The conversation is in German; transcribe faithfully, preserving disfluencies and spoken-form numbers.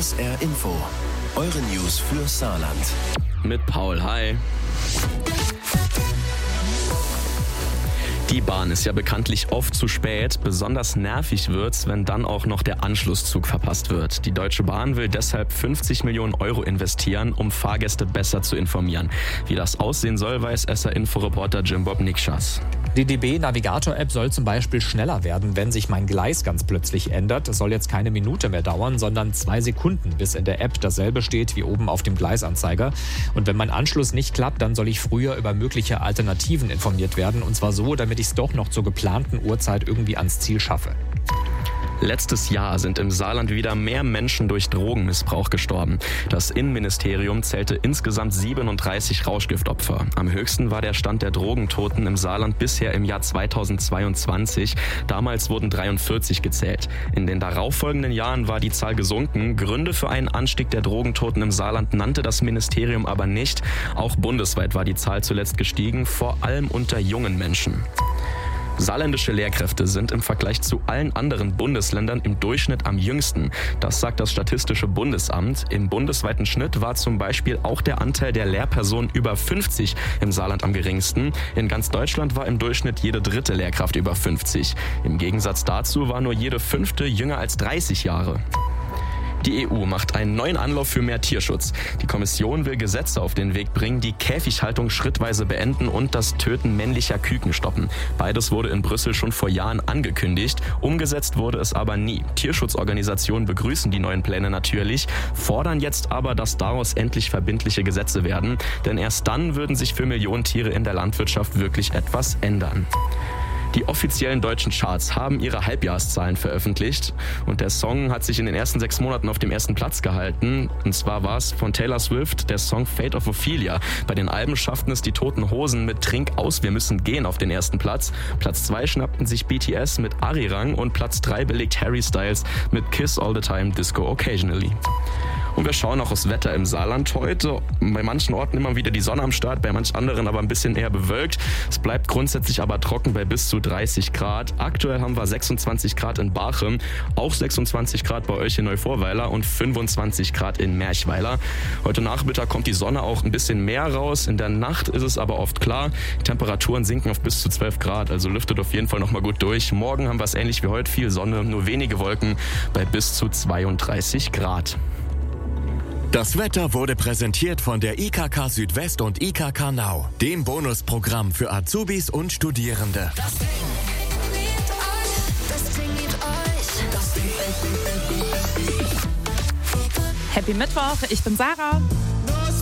S R Info, eure News für Saarland. Mit Paul, hi. Die Bahn ist ja bekanntlich oft zu spät. Besonders nervig wird's, wenn dann auch noch der Anschlusszug verpasst wird. Die Deutsche Bahn will deshalb fünfzig Millionen Euro investieren, um Fahrgäste besser zu informieren. Wie das aussehen soll, weiß S R-Inforeporter Jim-Bob Nikschas. Die D B-Navigator-App soll zum Beispiel schneller werden, wenn sich mein Gleis ganz plötzlich ändert. Es soll jetzt keine Minute mehr dauern, sondern zwei Sekunden, bis in der App dasselbe steht wie oben auf dem Gleisanzeiger. Und wenn mein Anschluss nicht klappt, dann soll ich früher über mögliche Alternativen informiert werden. Und zwar so, damit ich es doch noch zur geplanten Uhrzeit irgendwie ans Ziel schaffe. Letztes Jahr sind im Saarland wieder mehr Menschen durch Drogenmissbrauch gestorben. Das Innenministerium zählte insgesamt siebenunddreißig Rauschgiftopfer. Am höchsten war der Stand der Drogentoten im Saarland bisher im Jahr zweitausendzweiundzwanzig. Damals wurden dreiundvierzig gezählt. In den darauffolgenden Jahren war die Zahl gesunken. Gründe für einen Anstieg der Drogentoten im Saarland nannte das Ministerium aber nicht. Auch bundesweit war die Zahl zuletzt gestiegen, vor allem unter jungen Menschen. Saarländische Lehrkräfte sind im Vergleich zu allen anderen Bundesländern im Durchschnitt am jüngsten. Das sagt das Statistische Bundesamt. Im bundesweiten Schnitt war zum Beispiel auch der Anteil der Lehrpersonen über fünfzig im Saarland am geringsten. In ganz Deutschland war im Durchschnitt jede dritte Lehrkraft über fünfzig. Im Gegensatz dazu war nur jede fünfte jünger als dreißig Jahre. Die E U macht einen neuen Anlauf für mehr Tierschutz. Die Kommission will Gesetze auf den Weg bringen, die Käfighaltung schrittweise beenden und das Töten männlicher Küken stoppen. Beides wurde in Brüssel schon vor Jahren angekündigt. Umgesetzt wurde es aber nie. Tierschutzorganisationen begrüßen die neuen Pläne natürlich, fordern jetzt aber, dass daraus endlich verbindliche Gesetze werden. Denn erst dann würden sich für Millionen Tiere in der Landwirtschaft wirklich etwas ändern. Die offiziellen deutschen Charts haben ihre Halbjahreszahlen veröffentlicht und der Song hat sich in den ersten sechs Monaten auf dem ersten Platz gehalten. Und zwar war es von Taylor Swift der Song Fate of Ophelia. Bei den Alben schafften es die Toten Hosen mit Trink aus, wir müssen gehen auf den ersten Platz. Platz zwei schnappten sich B T S mit Arirang und Platz drei belegt Harry Styles mit Kiss All the Time, Disco Occasionally. Und wir schauen auch aufs Wetter im Saarland heute. Bei manchen Orten immer wieder die Sonne am Start, bei manch anderen aber ein bisschen eher bewölkt. Es bleibt grundsätzlich aber trocken bei bis zu dreißig Grad. Aktuell haben wir sechsundzwanzig Grad in Bachem, auch sechsundzwanzig Grad bei euch in Neuvorweiler und fünfundzwanzig Grad in Merchweiler. Heute Nachmittag kommt die Sonne auch ein bisschen mehr raus. In der Nacht ist es aber oft klar. Die Temperaturen sinken auf bis zu zwölf Grad, also lüftet auf jeden Fall nochmal gut durch. Morgen haben wir es ähnlich wie heute, viel Sonne, nur wenige Wolken bei bis zu zweiunddreißig Grad. Das Wetter wurde präsentiert von der I K K Südwest und I K K Now, dem Bonusprogramm für Azubis und Studierende. Das Ding liebt euch, das Ding liebt euch, das Ding. Happy Mittwoch, ich bin Sarah.